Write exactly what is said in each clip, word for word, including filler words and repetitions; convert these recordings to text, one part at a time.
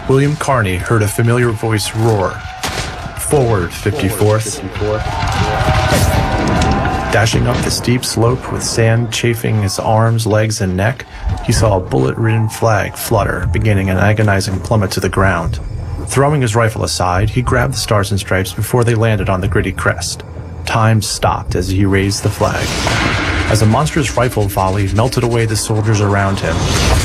William Kearny heard a familiar voice roar, "Forward, fifty-fourth." Dashing up the steep slope with sand chafing his arms, legs, and neck, he saw a bullet-ridden flag flutter, beginning an agonizing plummet to the ground. Throwing his rifle aside, he grabbed the stars and stripes before they landed on the gritty crest. Time stopped as he raised the flag. As a monstrous rifle volley melted away the soldiers around him,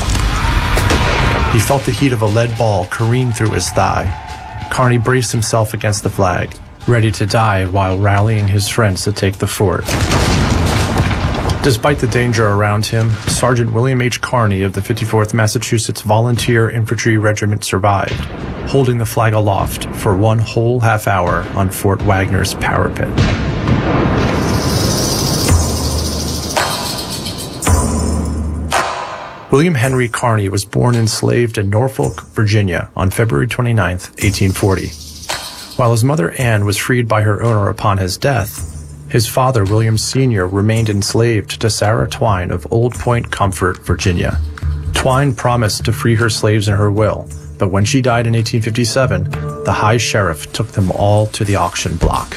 he felt the heat of a lead ball careen through his thigh. Kearny braced himself against the flag, ready to die while rallying his friends to take the fort. Despite the danger around him, Sergeant William H. Kearny of the fifty-fourth Massachusetts Volunteer Infantry Regiment survived, holding the flag aloft for one whole half hour on Fort Wagner's parapet. William Henry Kearny was born enslaved in Norfolk, Virginia on February twenty-ninth, eighteen forty. While his mother Anne was freed by her owner upon his death, his father William Senior remained enslaved to Sarah Twine of Old Point Comfort, Virginia. Twine promised to free her slaves in her will, but when she died in eighteen fifty-seven, the High Sheriff took them all to the auction block.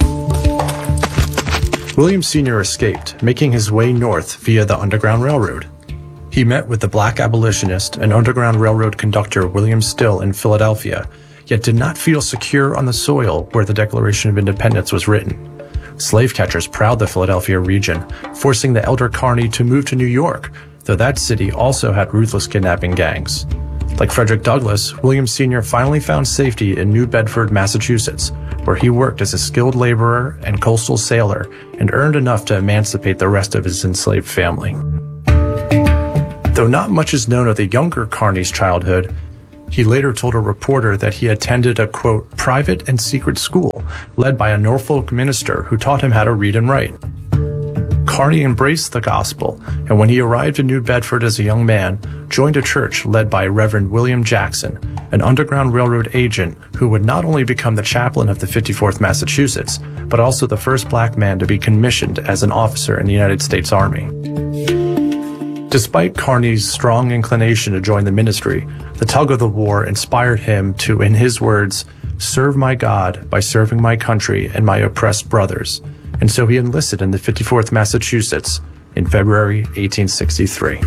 William Senior escaped, making his way north via the Underground Railroad. He met with the black abolitionist and Underground Railroad conductor William Still in Philadelphia, yet did not feel secure on the soil where the Declaration of Independence was written. Slave catchers prowled the Philadelphia region, forcing the elder Kearny to move to New York, though that city also had ruthless kidnapping gangs. Like Frederick Douglass, William Senior finally found safety in New Bedford, Massachusetts, where he worked as a skilled laborer and coastal sailor and earned enough to emancipate the rest of his enslaved family. Though not much is known of the younger Kearny's childhood, he later told a reporter that he attended a, quote, private and secret school led by a Norfolk minister who taught him how to read and write. Kearny embraced the gospel, and when he arrived in New Bedford as a young man, joined a church led by Reverend William Jackson, an Underground Railroad agent who would not only become the chaplain of the fifty-fourth Massachusetts, but also the first black man to be commissioned as an officer in the United States Army. Despite Kearny's strong inclination to join the ministry, the tug of the war inspired him to, in his words, serve my God by serving my country and my oppressed brothers, and so he enlisted in the fifty-fourth Massachusetts in February eighteen sixty-three.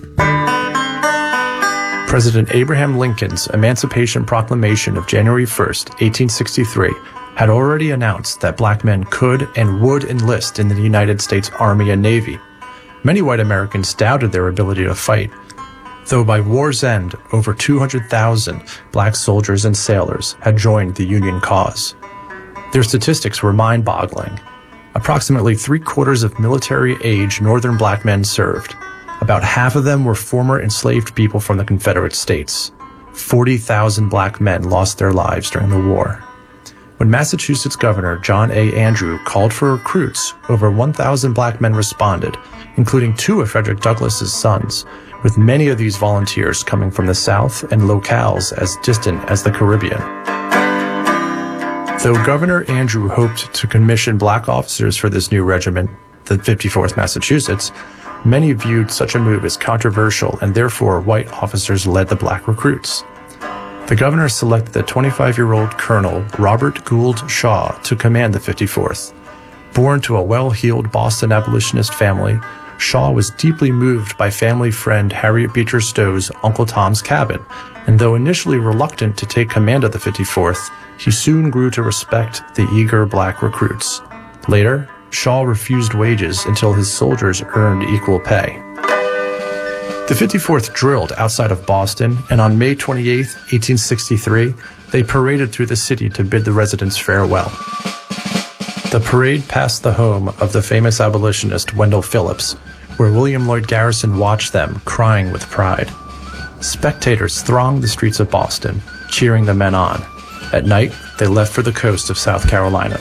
President Abraham Lincoln's Emancipation Proclamation of January first, eighteen sixty-three, had already announced that black men could and would enlist in the United States Army and Navy. Many white Americans doubted their ability to fight, though by war's end, over two hundred thousand black soldiers and sailors had joined the Union cause. Their statistics were mind-boggling. Approximately three-quarters of military-age Northern black men served. About half of them were former enslaved people from the Confederate States. forty thousand black men lost their lives during the war. When Massachusetts Governor John A. Andrew called for recruits, over one thousand black men responded, including two of Frederick Douglass's sons, with many of these volunteers coming from the South and locales as distant as the Caribbean. Though Governor Andrew hoped to commission black officers for this new regiment, the fifty-fourth Massachusetts, many viewed such a move as controversial, and therefore white officers led the black recruits. The governor selected the twenty-five-year-old Colonel Robert Gould Shaw to command the fifty-fourth. Born to a well-heeled Boston abolitionist family, Shaw was deeply moved by family friend Harriet Beecher Stowe's Uncle Tom's Cabin, and though initially reluctant to take command of the fifty-fourth, he soon grew to respect the eager black recruits. Later, Shaw refused wages until his soldiers earned equal pay. The fifty-fourth drilled outside of Boston, and on May twenty-eighth, eighteen sixty-three, they paraded through the city to bid the residents farewell. The parade passed the home of the famous abolitionist Wendell Phillips, where William Lloyd Garrison watched them, crying with pride. Spectators thronged the streets of Boston, cheering the men on. At night, they left for the coast of South Carolina.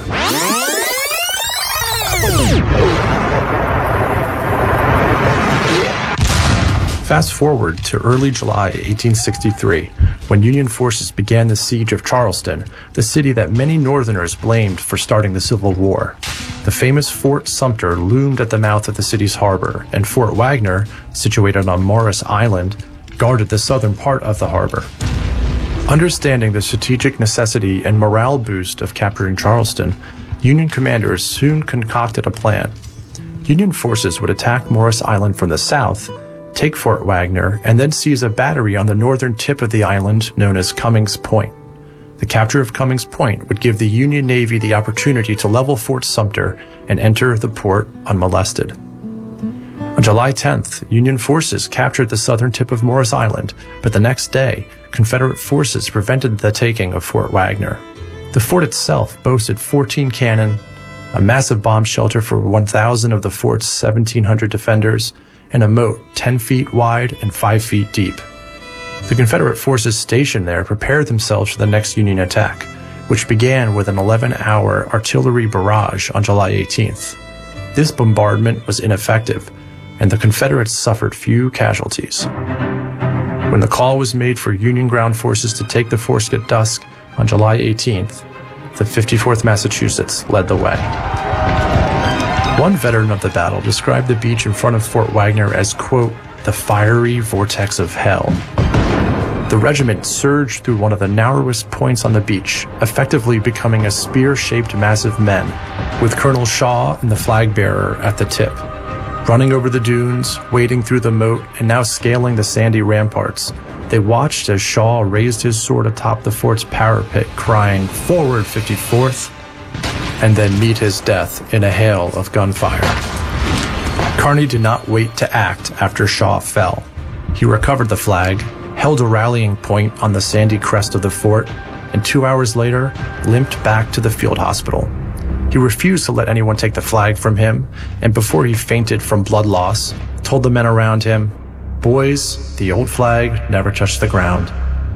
Fast forward to early July eighteen sixty-three, when Union forces began the siege of Charleston, the city that many Northerners blamed for starting the Civil War. The famous Fort Sumter loomed at the mouth of the city's harbor, and Fort Wagner, situated on Morris Island, guarded the southern part of the harbor. Understanding the strategic necessity and morale boost of capturing Charleston, Union commanders soon concocted a plan. Union forces would attack Morris Island from the south, take Fort Wagner, and then seize a battery on the northern tip of the island known as Cummings Point. The capture of Cummings Point would give the Union Navy the opportunity to level Fort Sumter and enter the port unmolested. On July tenth, Union forces captured the southern tip of Morris Island, but the next day, Confederate forces prevented the taking of Fort Wagner. The fort itself boasted fourteen cannon, a massive bomb shelter for one thousand of the fort's seventeen hundred defenders, and a moat ten feet wide and five feet deep. The Confederate forces stationed there prepared themselves for the next Union attack, which began with an eleven-hour artillery barrage on July eighteenth. This bombardment was ineffective, and the Confederates suffered few casualties. When the call was made for Union ground forces to take the fort at dusk on July eighteenth, the fifty-fourth Massachusetts led the way. One veteran of the battle described the beach in front of Fort Wagner as, quote, the fiery vortex of hell. The regiment surged through one of the narrowest points on the beach, effectively becoming a spear-shaped mass of men, with Colonel Shaw and the flag bearer at the tip. Running over the dunes, wading through the moat, and now scaling the sandy ramparts, they watched as Shaw raised his sword atop the fort's parapet, crying, "Forward, fifty-fourth!" and then meet his death in a hail of gunfire. Kearny did not wait to act after Shaw fell. He recovered the flag, held a rallying point on the sandy crest of the fort, and two hours later, limped back to the field hospital. He refused to let anyone take the flag from him, and before he fainted from blood loss, told the men around him, "Boys, the old flag never touched the ground."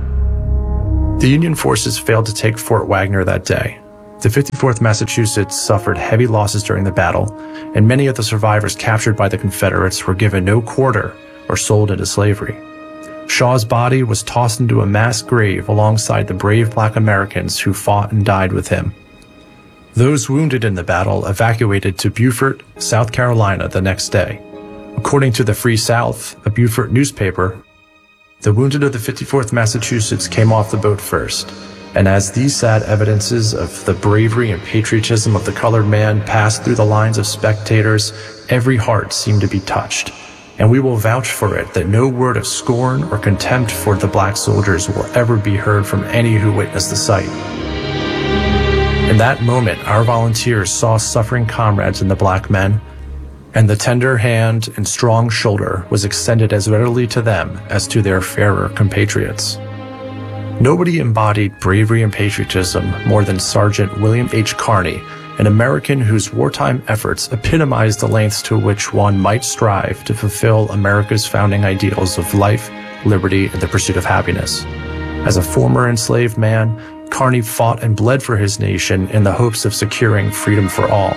The Union forces failed to take Fort Wagner that day. The fifty-fourth Massachusetts suffered heavy losses during the battle, and many of the survivors captured by the Confederates were given no quarter or sold into slavery. Shaw's body was tossed into a mass grave alongside the brave Black Americans who fought and died with him. Those wounded in the battle evacuated to Beaufort, South Carolina the next day. According to the Free South, a Beaufort newspaper, the wounded of the fifty-fourth Massachusetts came off the boat first, and as these sad evidences of the bravery and patriotism of the colored man passed through the lines of spectators, every heart seemed to be touched, and we will vouch for it that no word of scorn or contempt for the black soldiers will ever be heard from any who witnessed the sight. In that moment, our volunteers saw suffering comrades in the black men, and the tender hand and strong shoulder was extended as readily to them as to their fairer compatriots. Nobody embodied bravery and patriotism more than Sergeant William H. Kearny, an American whose wartime efforts epitomized the lengths to which one might strive to fulfill America's founding ideals of life, liberty, and the pursuit of happiness. As a former enslaved man, Kearny fought and bled for his nation in the hopes of securing freedom for all.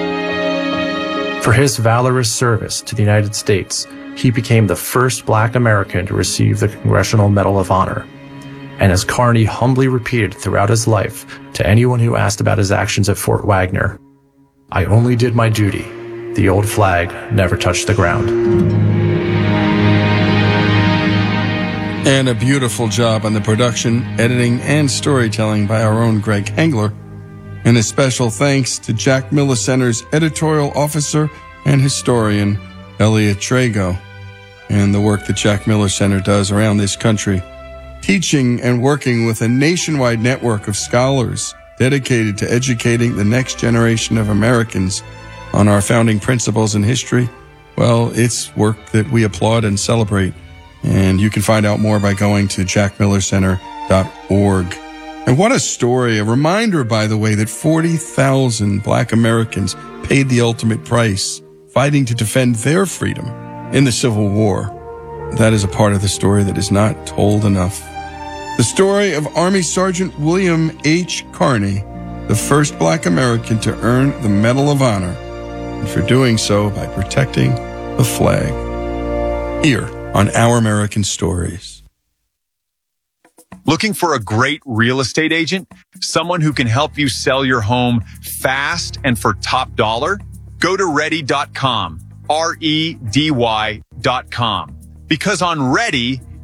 For his valorous service to the United States, he became the first Black American to receive the Congressional Medal of Honor. And as Kearny humbly repeated throughout his life to anyone who asked about his actions at Fort Wagner, "I only did my duty. The old flag never touched the ground." And a beautiful job on the production, editing, and storytelling by our own Greg Hengler. And a special thanks to Jack Miller Center's editorial officer and historian, Elliot Trago, and the work that Jack Miller Center does around this country, teaching and working with a nationwide network of scholars dedicated to educating the next generation of Americans on our founding principles and history. Well, it's work that we applaud and celebrate. And you can find out more by going to jack miller center dot org. And what a story. A reminder, by the way, that forty thousand Black Americans paid the ultimate price, fighting to defend their freedom in the Civil War. That is a part of the story that is not told enough. The story of Army Sergeant William H. Kearny, the first Black American to earn the Medal of Honor, and for doing so by protecting the flag. Here on Our American Stories. Looking for a great real estate agent? Someone who can help you sell your home fast and for top dollar? Go to ready dot com, R E D Y dot com. Because on Ready,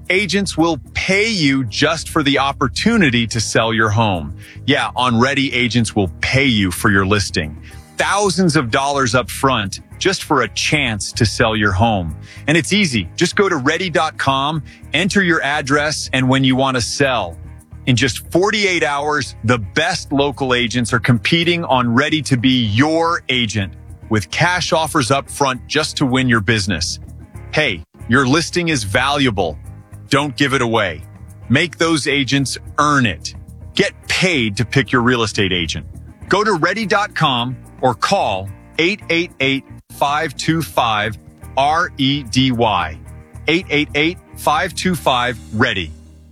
agents will pay you just for the opportunity to sell your home. Yeah, on Ready, agents will pay you for your listing. Thousands of dollars up front just for a chance to sell your home. And it's easy. Just go to ready dot com, enter your address, and when you want to sell. In just forty-eight hours, the best local agents are competing on Ready to be your agent with cash offers up front just to win your business. Hey, your listing is valuable. Don't give it away. Make those agents earn it. Get paid to pick your real estate agent. Go to ready dot com or call eight eight eight, five two five, R E D Y. eight eight eight, five two five, READY.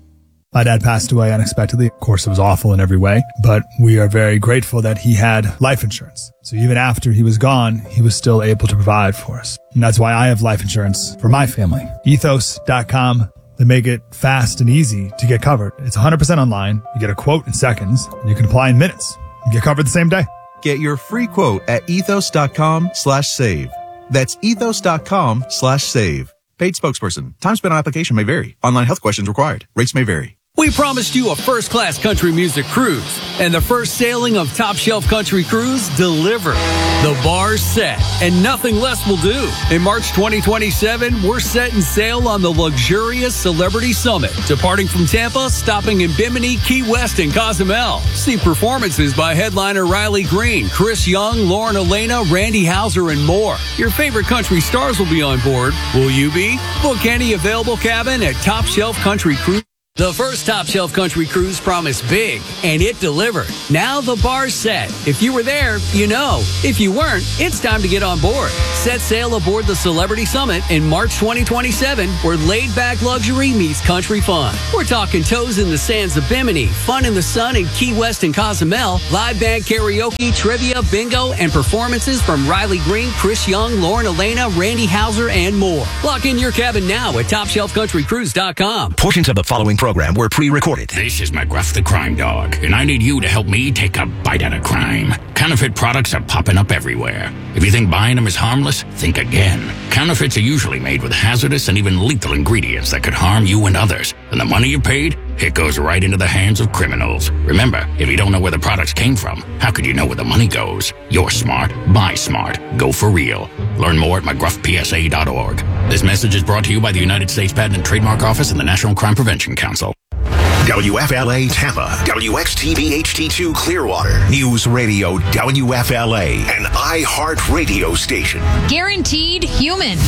My dad passed away unexpectedly. Of course, it was awful in every way, but we are very grateful that he had life insurance. So even after he was gone, he was still able to provide for us. And that's why I have life insurance for my family. ethos dot com. They make it fast and easy to get covered. It's one hundred percent online. You get a quote in seconds, and you can apply in minutes. You get covered the same day. Get your free quote at ethos dot com slash save. That's ethos dot com slash save. Paid spokesperson. Time spent on application may vary. Online health questions required. Rates may vary. We promised you a first-class country music cruise, and the first sailing of Top Shelf Country Cruise delivered. The bar's set, and nothing less will do. In March twenty twenty-seven, we're setting sail on the luxurious Celebrity Summit, departing from Tampa, stopping in Bimini, Key West, and Cozumel. See performances by headliner Riley Green, Chris Young, Lauren Elena, Randy Houser, and more. Your favorite country stars will be on board. Will you be? Book any available cabin at Top Shelf Country Cruise. The first Top Shelf Country Cruise promised big, and it delivered. Now the bar's set. If you were there, you know. If you weren't, it's time to get on board. Set sail aboard the Celebrity Summit in March twenty twenty-seven, where laid-back luxury meets country fun. We're talking toes in the sands of Bimini, fun in the sun in Key West and Cozumel, live band karaoke, trivia, bingo, and performances from Riley Green, Chris Young, Lauren Elena, Randy Houser, and more. Lock in your cabin now at top shelf country cruise dot com. Portions of the following program were pre-recorded. This is McGruff the Crime Dog, and I need you to help me take a bite out of crime. Counterfeit products are popping up everywhere. If you think buying them is harmless, think again. Counterfeits are usually made with hazardous and even lethal ingredients that could harm you and others. And the money you paid, it goes right into the hands of criminals. Remember, if you don't know where the products came from, how could you know where the money goes? You're smart. Buy smart. Go for real. Learn more at mcgruff p s a dot org. This message is brought to you by the United States Patent and Trademark Office and the National Crime Prevention Council. W F L A Tampa, W X T V H D two Clearwater, News Radio W F L A, an iHeart radio station. Guaranteed human.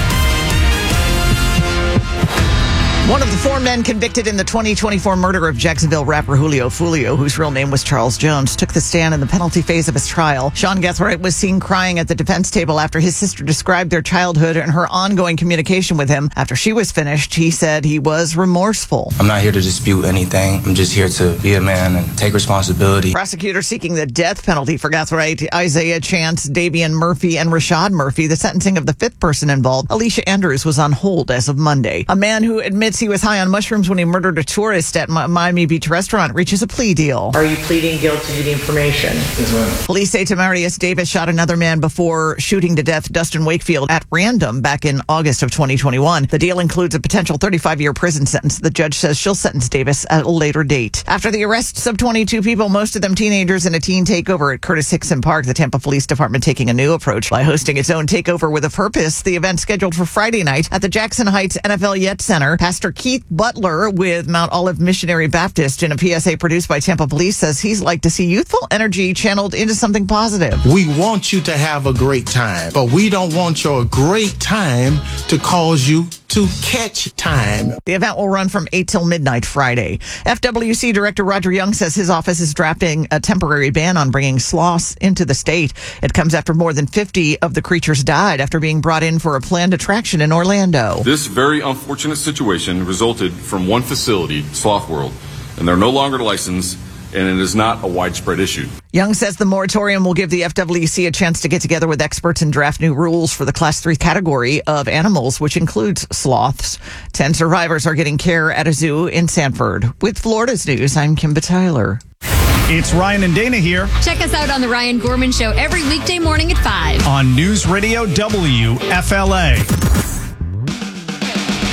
One of the four men convicted in the twenty twenty-four murder of Jacksonville rapper Julio Fulio, whose real name was Charles Jones, took the stand in the penalty phase of his trial. Sean Gethright was seen crying at the defense table after his sister described their childhood and her ongoing communication with him. After she was finished, he said he was remorseful. I'm not here to dispute anything. I'm just here to be a man and take responsibility. Prosecutors seeking the death penalty for Gethright, Isaiah Chance, Davian Murphy, and Rashad Murphy. The sentencing of the fifth person involved, Alicia Andrews, was on hold as of Monday. A man who admits he was high on mushrooms when he murdered a tourist at Miami Beach restaurant reaches a plea deal. Are you pleading guilty to the information? Yes, ma'am. Police say Tamarius Davis shot another man before shooting to death Dustin Wakefield at random back in August of twenty twenty-one. The deal includes a potential thirty-five year prison sentence. The judge says she'll sentence Davis at a later date. After the arrests of twenty-two people, most of them teenagers, in a teen takeover at Curtis Hickson Park, the Tampa Police Department taking a new approach by hosting its own takeover with a purpose. The event scheduled for Friday night at the Jackson Heights N F L Yet Center. Pastor Keith Butler with Mount Olive Missionary Baptist, in a P S A produced by Tampa Police, says he's like to see youthful energy channeled into something positive. We want you to have a great time, but we don't want your great time to cause you to catch time. The event will run from eight till midnight Friday. F W C Director Roger Young says his office is drafting a temporary ban on bringing sloths into the state. It comes after more than fifty of the creatures died after being brought in for a planned attraction in Orlando. This very unfortunate situation resulted from one facility, Sloth World, and they're no longer licensed, and it is not a widespread issue. Young says the moratorium will give the F W C a chance to get together with experts and draft new rules for the Class three category of animals, which includes sloths. Ten survivors are getting care at a zoo in Sanford. With Florida's News, I'm Kimba Tyler. It's Ryan and Dana here. Check us out on The Ryan Gorman Show every weekday morning at five. On News Radio W F L A.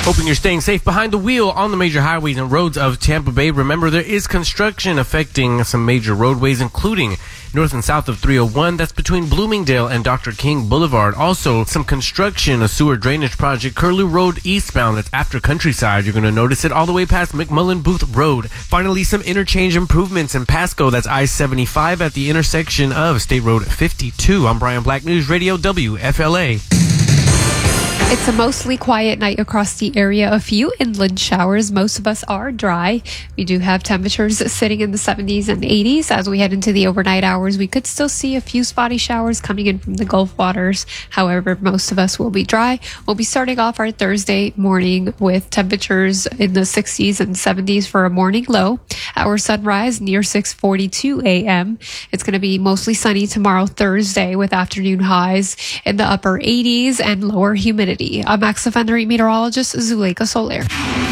Hoping you're staying safe behind the wheel on the major highways and roads of Tampa Bay. Remember, there is construction affecting some major roadways, including north and south of three oh one. That's between Bloomingdale and Doctor King Boulevard. Also, some construction, a sewer drainage project, Curlew Road eastbound. That's after Countryside. You're going to notice it all the way past McMullen Booth Road. Finally, some interchange improvements in Pasco. That's I seventy-five at the intersection of State Road fifty-two. I'm Brian Black, News Radio W F L A. It's a mostly quiet night across the area. A few inland showers. Most of us are dry. We do have temperatures sitting in the seventies and eighties. As we head into the overnight hours, we could still see a few spotty showers coming in from the Gulf waters. However, most of us will be dry. We'll be starting off our Thursday morning with temperatures in the sixties and seventies for a morning low. Our sunrise near six forty-two a.m. It's going to be mostly sunny tomorrow, Thursday, with afternoon highs in the upper eighties and lower humidity. I'm Max Offender meteorologist Zuleika Soler.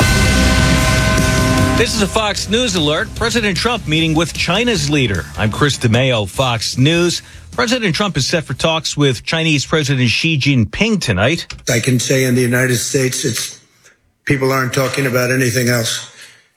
This is a Fox News alert. President Trump meeting with China's leader. I'm Chris DeMayo, Fox News. President Trump is set for talks with Chinese President Xi Jinping tonight. I can say in the United States, it's people aren't talking about anything else.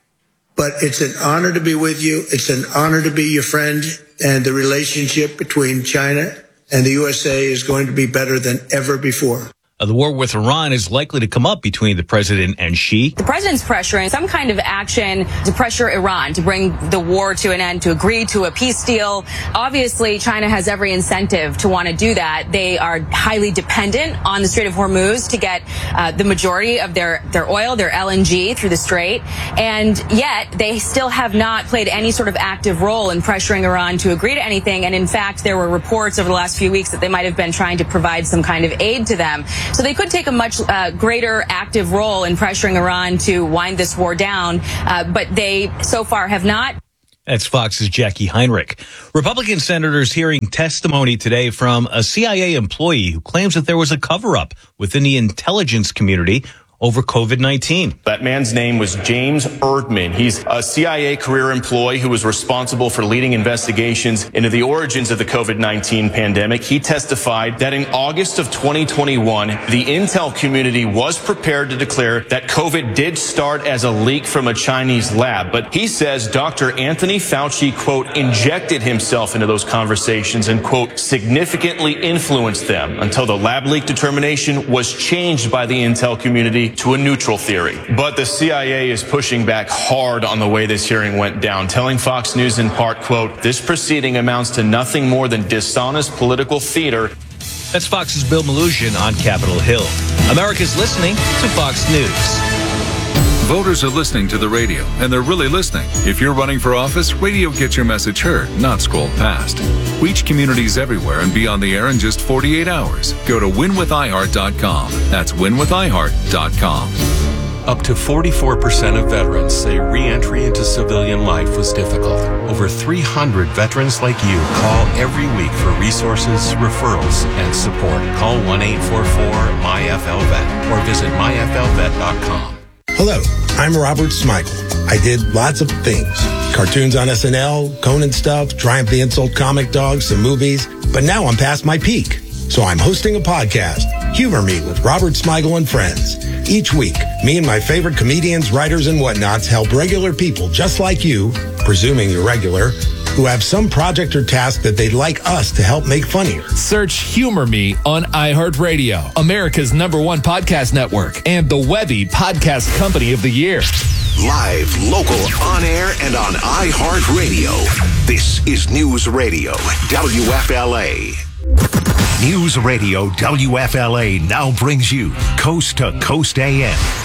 But it's an honor to be with you. It's an honor to be your friend. And the relationship between China and the U S A is going to be better than ever before. Uh, the war with Iran is likely to come up between the president and Xi. The president's pressuring some kind of action to pressure Iran to bring the war to an end, to agree to a peace deal. Obviously, China has every incentive to want to do that. They are highly dependent on the Strait of Hormuz to get uh, the majority of their, their oil, their L N G through the strait. And yet, they still have not played any sort of active role in pressuring Iran to agree to anything. And in fact, there were reports over the last few weeks that they might have been trying to provide some kind of aid to them. So they could take a much uh, greater active role in pressuring Iran to wind this war down, uh, but they so far have not. That's Fox's Jackie Heinrich. Republican senators hearing testimony today from a C I A employee who claims that there was a cover-up within the intelligence community over COVID nineteen. That man's name was James Erdman. He's a C I A career employee who was responsible for leading investigations into the origins of the COVID nineteen pandemic. He testified that in August of twenty twenty-one, the intel community was prepared to declare that COVID did start as a leak from a Chinese lab. But he says Doctor Anthony Fauci, quote, injected himself into those conversations and, quote, significantly influenced them until the lab leak determination was changed by the intel community to a neutral theory. But the C I A is pushing back hard on the way this hearing went down, telling Fox News in part, quote, this proceeding amounts to nothing more than dishonest political theater. That's Fox's Bill Malugin on Capitol Hill. America's listening to Fox News. Voters are listening to the radio, and they're really listening. If you're running for office, radio gets your message heard, not scrolled past. Reach communities everywhere and be on the air in just forty-eight hours. Go to win with i heart dot com. That's win with i heart dot com. Up to forty-four percent of veterans say re-entry into civilian life was difficult. Over three hundred veterans like you call every week for resources, referrals, and support. Call one eight four four M Y F L V E T or visit my f l vet dot com. Hello, I'm Robert Smigel. I did lots of things. Cartoons on S N L, Conan stuff, Triumph the Insult comic dogs, some movies. But now I'm past my peak. So I'm hosting a podcast, Humor Me with Robert Smigel and Friends. Each week, me and my favorite comedians, writers, and whatnots help regular people just like you, presuming you're regular, who have some project or task that they'd like us to help make funnier. Search Humor Me on iHeartRadio, America's number one podcast network, and the Webby Podcast Company of the Year. Live, local, on air, and on iHeartRadio. This is News Radio W F L A. News Radio W F L A now brings you Coast to Coast A M.